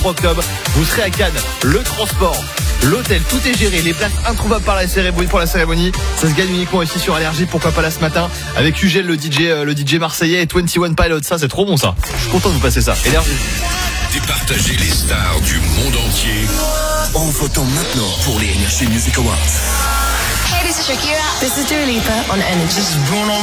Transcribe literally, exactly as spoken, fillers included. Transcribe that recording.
vingt-trois octobre. Vous serez à Cannes, le transport, l'hôtel, tout est géré, les places introuvables par la cérémonie, pour la cérémonie. Ça se gagne uniquement ici sur Allergie, pourquoi pas là ce matin, avec Ugel, le D J, euh, le D J marseillais et vingt et un Pilots. Ça, c'est trop bon ça. Je suis content de vous passer ça. Énergie. Départagez les stars du monde entier en votant maintenant pour les Energy Music Awards. Hey, this is Shakira. This is Dua Lipa on Energy.